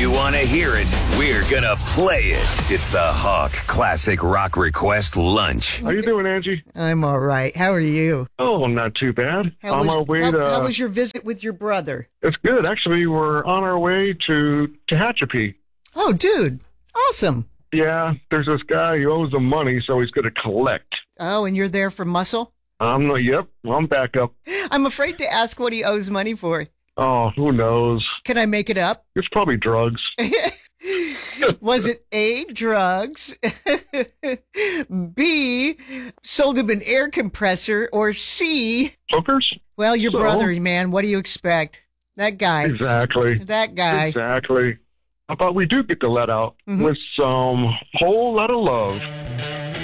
You want to hear it? We're going to play it. It's the Hawk Classic Rock Request Lunch. How you doing, Angie? I'm all right. How are you? Oh, not too bad. How was your visit with your brother? It's good. Actually, we're on our way to Tehachapi. Oh, dude. Awesome. Yeah, there's this guy who owes him money, so he's going to collect. Oh, and you're there for muscle? Yep, I'm back up. I'm afraid to ask what he owes money for. Oh, who knows? Can I make it up? It's probably drugs. Was it A, drugs, B, sold him an air compressor, or C, Hookers? well, your brother, man, what do you expect? That guy. Exactly. That guy. Exactly. How about we do get to let out with some whole lot of love.